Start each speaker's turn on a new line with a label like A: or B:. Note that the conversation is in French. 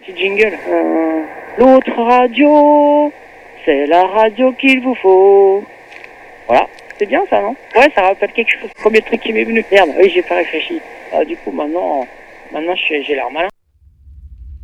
A: Petit jingle. L'autre radio, c'est la radio qu'il vous faut. Voilà. C'est bien ça, non? Ouais, ça rappelle quelque chose. Premier truc qui m'est venu. Merde, oui, j'ai pas réfléchi. Du coup, maintenant j'ai l'air malin.